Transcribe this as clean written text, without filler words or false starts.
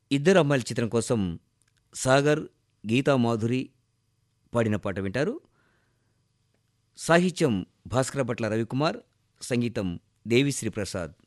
ఇద్దరు అమ్మాయిల చిత్రం కోసం సాగర్, గీతా మాధురి పాడిన పాట వింటారు. సాహిత్యం భాస్కరభట్ల రవికుమార్, సంగీతం దేవిశ్రీ ప్రసాద్.